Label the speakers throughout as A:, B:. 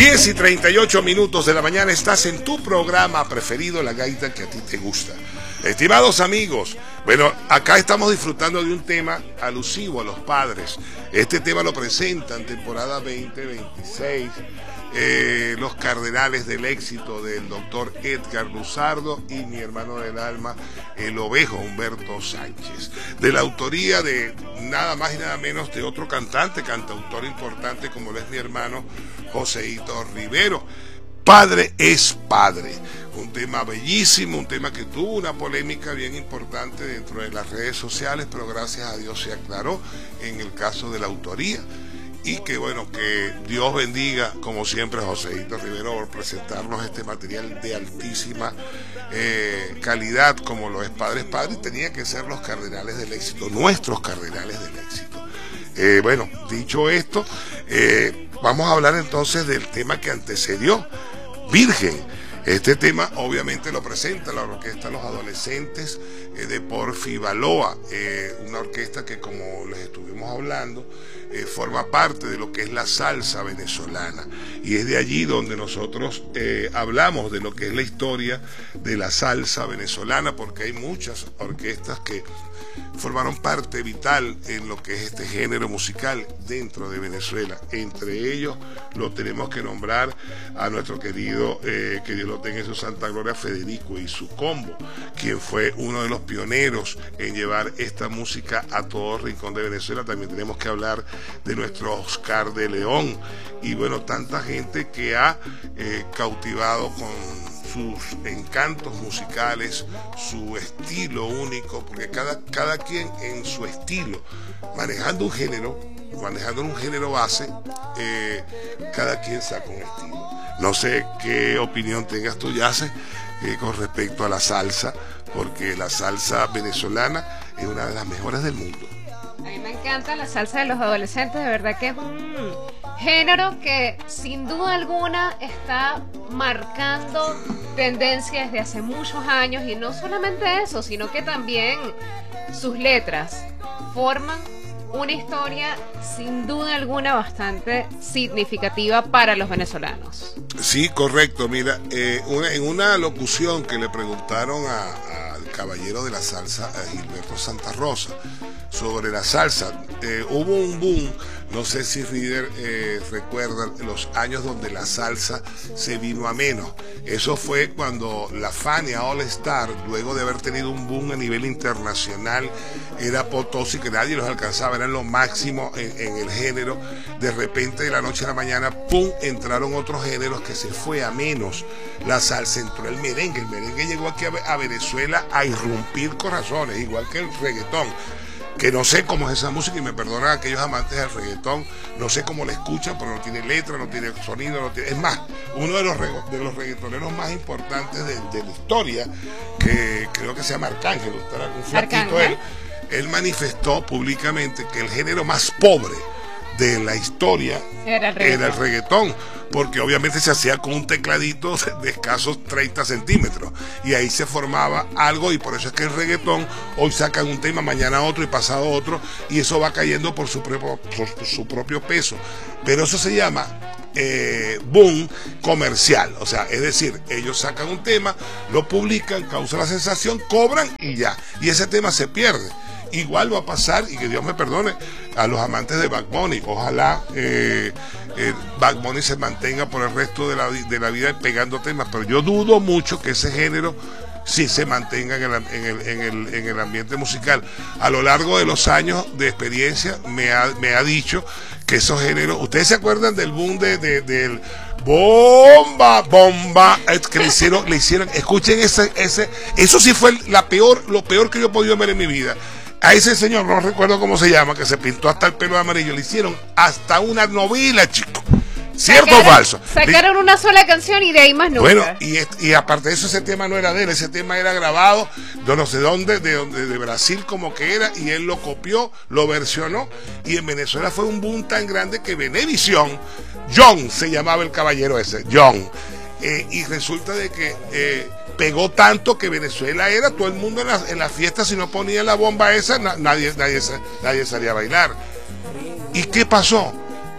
A: 10:38 de la mañana, estás en tu programa preferido, La Gaita que a ti te gusta. Estimados amigos, bueno, acá estamos disfrutando de un tema alusivo a los padres. Este tema lo presentan temporada 2026 los Cardenales del Éxito del doctor Edgar Luzardo y mi hermano del alma, el ovejo Humberto Sánchez, de la autoría de nada más y nada menos de otro cantautor importante como lo es mi hermano Joseito Rivero. Padre es padre, un tema bellísimo, un tema que tuvo una polémica bien importante dentro de las redes sociales, pero gracias a Dios se aclaró en el caso de la autoría. Y que bueno, que Dios bendiga como siempre a Joseito Rivero por presentarnos este material de altísima calidad como lo es Padre es Padre, y tenía que ser los Cardenales del Éxito, nuestros Cardenales del Éxito. Bueno, dicho esto, vamos a hablar entonces del tema que antecedió, Virgen. Este tema obviamente lo presenta la orquesta Los Adolescentes de Porfi Baloa, una orquesta que, como les estuvimos hablando, forma parte de lo que es la salsa venezolana, y es de allí donde nosotros hablamos de lo que es la historia de la salsa venezolana, porque hay muchas orquestas que formaron parte vital en lo que es este género musical dentro de Venezuela. Entre ellos lo tenemos que nombrar a nuestro querido, que Dios lo tenga en su santa gloria, Federico y su combo, quien fue uno de los pioneros en llevar esta música a todo rincón de Venezuela. También tenemos que hablar de nuestro Oscar de León, y bueno, tanta gente que ha cautivado con sus encantos musicales, su estilo único, porque cada quien en su estilo, manejando un género base, cada quien saca un estilo. No sé qué opinión tengas tú, Yace, con respecto a la salsa, porque la salsa venezolana es una de las mejores del mundo.
B: A mí me encanta la salsa de Los Adolescentes, de verdad que es un género que sin duda alguna está marcando tendencia desde hace muchos años, y no solamente eso, sino que también sus letras forman una historia sin duda alguna bastante significativa para los venezolanos.
A: Sí, correcto. Mira, en una locución que le preguntaron al caballero de la salsa, a Gilberto Santa Rosa, sobre la salsa, hubo un boom, no sé si Reader recuerdan los años donde la salsa se vino a menos. Eso fue cuando la Fania All Star, luego de haber tenido un boom a nivel internacional, era Potosí, que nadie los alcanzaba, eran lo máximo en el género. De repente, de la noche a la mañana, ¡pum!, entraron otros géneros que se fue a menos. La salsa entró el merengue llegó aquí a Venezuela a irrumpir corazones, igual que el reggaetón, que no sé cómo es esa música, y me perdonan aquellos amantes del reggaetón, no sé cómo la escuchan, pero no tiene letra, no tiene sonido, no tiene... Es más, uno de los reggaetoneros más importantes de la historia, que creo que se llama Arcángel, un flaquito él manifestó públicamente que el género más pobre de la historia era el reggaetón, porque obviamente se hacía con un tecladito de escasos 30 centímetros, y ahí se formaba algo, y por eso es que el reggaetón hoy sacan un tema, mañana otro y pasado otro, y eso va cayendo por su propio peso, pero eso se llama boom comercial. O sea, es decir, ellos sacan un tema, lo publican, causa la sensación, cobran y ya, y ese tema se pierde. Igual va a pasar, y que Dios me perdone, a los amantes de Bad Bunny. Ojalá Bad Bunny se mantenga por el resto de la vida pegando temas, pero yo dudo mucho que ese género sí se mantenga en el ambiente musical. A lo largo de los años de experiencia me ha dicho que esos géneros, ¿ustedes se acuerdan del boom del bomba que le hicieron? Escuchen eso sí fue lo peor que yo he podido ver en mi vida. A ese señor, no recuerdo cómo se llama, que se pintó hasta el pelo de amarillo, le hicieron hasta una novela, chico. ¿Cierto o falso?
B: Sacaron una sola canción y de ahí más nunca.
A: Bueno, y aparte de eso, ese tema no era de él, ese tema era grabado de no sé dónde, de Brasil como que era, y él lo copió, lo versionó, y en Venezuela fue un boom tan grande que Venevisión, John se llamaba el caballero ese, John, y resulta de que pegó tanto que Venezuela era todo el mundo en la fiesta, si no ponía la bomba esa, nadie salía a bailar. ¿Y qué pasó?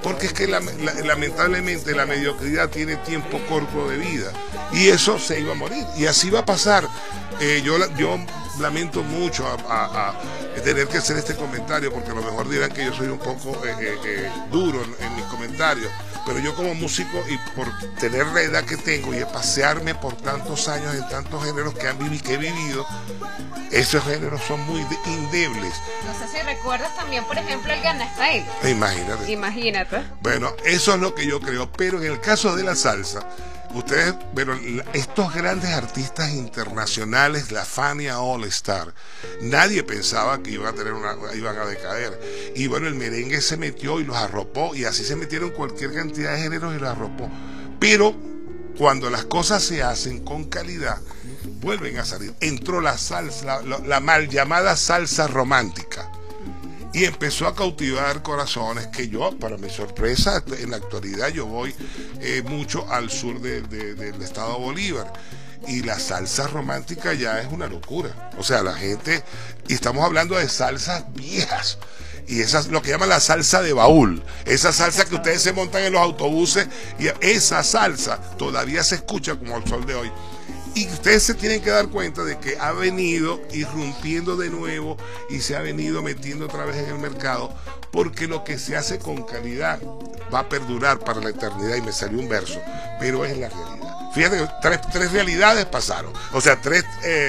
A: porque es que lamentablemente la mediocridad tiene tiempo corto de vida y eso se iba a morir y así va a pasar. Yo lamento mucho a tener que hacer este comentario porque a lo mejor dirán que yo soy un poco duro en mis comentarios, pero yo como músico y por tener la edad que tengo y pasearme por tantos años en tantos géneros que he vivido, esos géneros son muy endebles.
B: No sé si recuerdas también, por ejemplo, el Gangnam Style. Imagínate.
A: Bueno, eso es lo que yo creo, pero en el caso de la salsa, ustedes, pero estos grandes artistas internacionales, la Fania All Star, nadie pensaba que iban a decaer. Y bueno, el merengue se metió y los arropó, y así se metieron cualquier cantidad de géneros y los arropó. Pero cuando las cosas se hacen con calidad, vuelven a salir. Entró la salsa, la mal llamada salsa romántica. Y empezó a cautivar corazones que yo, para mi sorpresa, en la actualidad yo voy mucho al sur del estado Bolívar y la salsa romántica ya es una locura. O sea, la gente, y estamos hablando de salsas viejas, y esa es lo que llaman la salsa de baúl, esa salsa que ustedes se montan en los autobuses, y esa salsa todavía se escucha como al sol de hoy. Y ustedes se tienen que dar cuenta de que ha venido irrumpiendo de nuevo y se ha venido metiendo otra vez en el mercado, porque lo que se hace con calidad va a perdurar para la eternidad, y me salió un verso, pero es la realidad. Fíjate que tres realidades pasaron, o sea, tres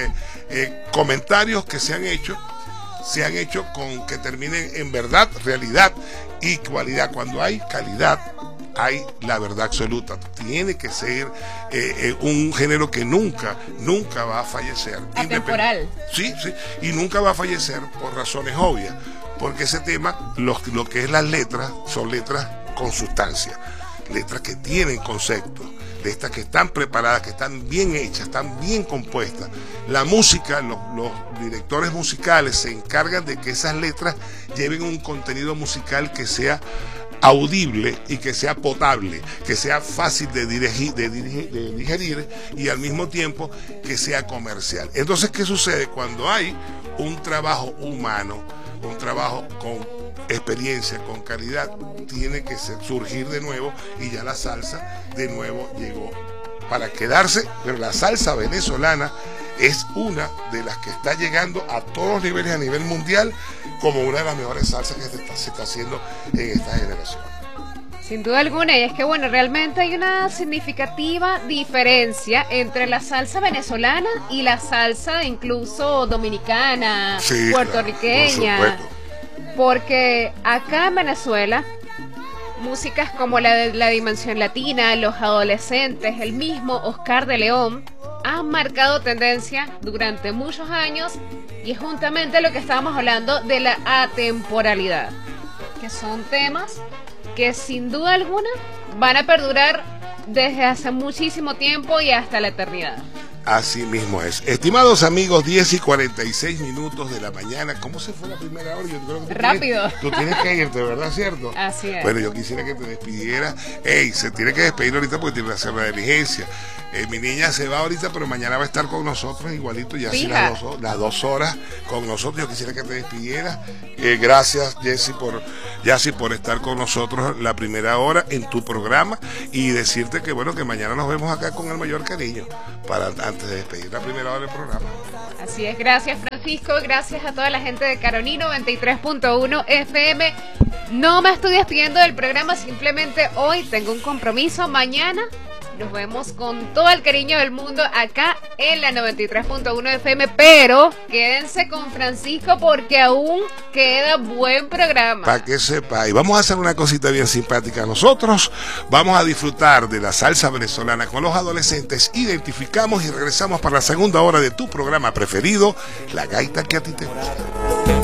A: comentarios que se han hecho con que terminen en verdad, realidad y cualidad. Cuando hay calidad, hay la verdad absoluta. Tiene que ser un género que nunca va a fallecer.
B: Atemporal.
A: Sí, y nunca va a fallecer por razones obvias, porque ese tema, lo que es las letras, son letras con sustancia, letras que tienen conceptos, letras que están preparadas, que están bien hechas, están bien compuestas. La música, los directores musicales se encargan de que esas letras lleven un contenido musical que sea audible y que sea potable, que sea fácil de digerir y al mismo tiempo que sea comercial. Entonces, ¿qué sucede? Cuando hay un trabajo humano, un trabajo con experiencia, con calidad, tiene que surgir de nuevo, y ya la salsa de nuevo llegó para quedarse, pero la salsa venezolana es una de las que está llegando a todos los niveles, a nivel mundial, como una de las mejores salsas que se está haciendo en esta generación.
B: Sin duda alguna, y es que bueno, realmente hay una significativa diferencia entre la salsa venezolana y la salsa incluso dominicana, sí, puertorriqueña, claro, porque acá en Venezuela músicas como la de la Dimensión Latina, Los Adolescentes, el mismo Oscar de León han marcado tendencia durante muchos años, y es justamente lo que estábamos hablando de la atemporalidad, que son temas que sin duda alguna van a perdurar desde hace muchísimo tiempo y hasta la eternidad.
A: Así mismo es. Estimados amigos, 10:46 de la mañana. ¿Cómo se fue la primera hora? Yo creo que
B: rápido.
A: Tú tienes que irte, ¿verdad? ¿Cierto?
B: Así es.
A: Bueno, yo quisiera que te despidieras. Se tiene que despedir ahorita porque tiene que hacer la diligencia. Mi niña se va ahorita, pero mañana va a estar con nosotros igualito, ya así las 2 horas con nosotros. Yo quisiera que te despidieras. Gracias, Jessy, por estar con nosotros la primera hora en tu programa, y decirte que bueno, que mañana nos vemos acá con el mayor cariño antes de despedir la primera hora del programa.
B: Así es, gracias Francisco, gracias a toda la gente de Carolina 93.1 FM. No me estoy despidiendo del programa, simplemente hoy tengo un compromiso. Mañana nos vemos con todo el cariño del mundo acá en la 93.1 FM, pero quédense con Francisco porque aún queda buen programa.
A: Para que sepa, y vamos a hacer una cosita bien simpática. Nosotros vamos a disfrutar de la salsa venezolana con Los Adolescentes, identificamos y regresamos para la segunda hora de tu programa preferido, La Gaita que a ti te gusta.